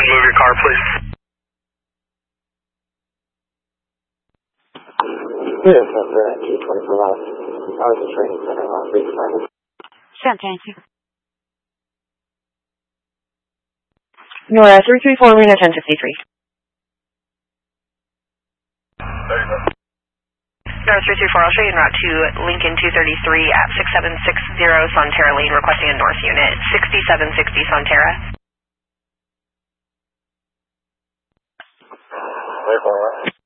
move your car, please. Yes, for 224 miles. I was just training center on resupply. Thank you. Nora 334, Marina 1053. Nora 334, I'll show you en route to Lincoln 233 at 6760 Sonterra Lane, requesting a north unit, 6760 Sonterra. Wait for it.